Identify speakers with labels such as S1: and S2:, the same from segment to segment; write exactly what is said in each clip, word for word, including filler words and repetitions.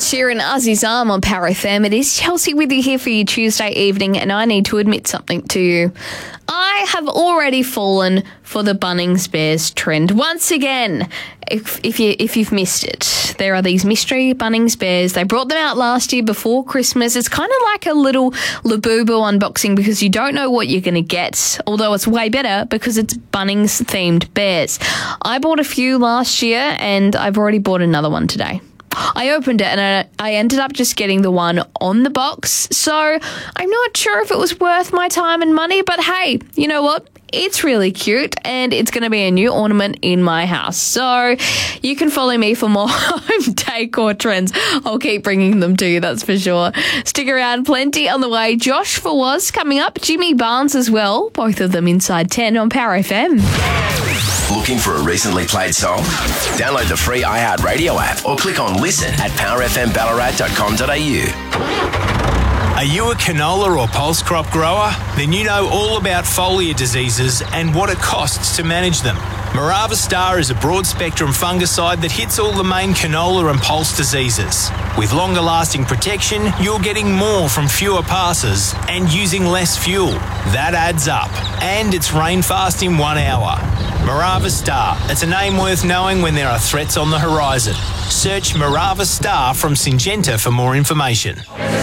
S1: Sheeran, Aziz Arm on Power F M. It is Chelsea with you here for your Tuesday evening, and I need to admit something to you. I have already fallen for the Bunnings Bears trend once again. If if you if you've missed it, there are these mystery Bunnings Bears. They brought them out last year before Christmas. It's kind of like a little Labubu unboxing because you don't know what you're going to get. Although it's way better because it's Bunnings themed bears. I bought a few last year, and I've already bought another one today. I opened it and I, I ended up just getting the one on the box. So I'm not sure if it was worth my time and money, but hey, you know what? It's really cute and it's going to be a new ornament in my house. So you can follow me for more home decor trends. I'll keep bringing them to you, that's for sure. Stick around, plenty on the way. Josh for Was coming up, Jimmy Barnes as well. Both of them inside ten on Power F M.
S2: Looking for a recently played song? Download the free iHeartRadio app or click on listen at power f m ballarat dot com dot a u.
S3: Are you a canola or pulse crop grower? Then you know all about foliar diseases and what it costs to manage them. Morava Star is a broad-spectrum fungicide that hits all the main canola and pulse diseases. With longer-lasting protection, you're getting more from fewer passes and using less fuel. That adds up. And it's rain-fast in one hour. Morava Star. It's a name worth knowing when there are threats on the horizon. Search Morava Star from Syngenta for more information.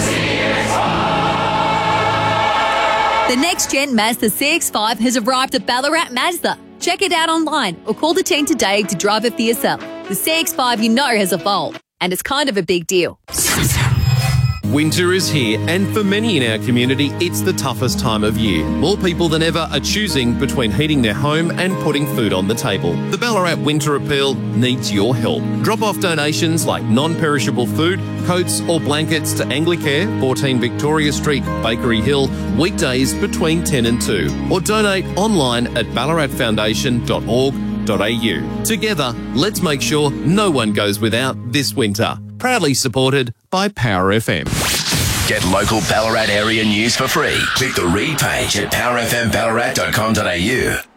S4: The next-gen Mazda C X five has arrived at Ballarat Mazda. Check it out online or call the team today to drive it for yourself. The C X five you know has evolved, and it's kind of a big deal.
S5: Winter is here, and for many in our community, it's the toughest time of year. More people than ever are choosing between heating their home and putting food on the table. The Ballarat Winter Appeal needs your help. Drop off donations like non-perishable food, coats or blankets to Anglicare, fourteen Victoria Street, Bakery Hill, weekdays between ten and two. Or donate online at ballarat foundation dot org dot a u. Together, let's make sure no one goes without this winter. Proudly supported by Power F M.
S2: Get local Ballarat area news for free. Click the read page at power f m ballarat dot com dot a u.